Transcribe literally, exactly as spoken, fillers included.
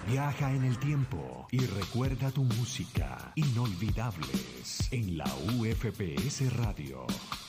Viaja en el tiempo y recuerda tu música. Inolvidables en la U F P S Radio.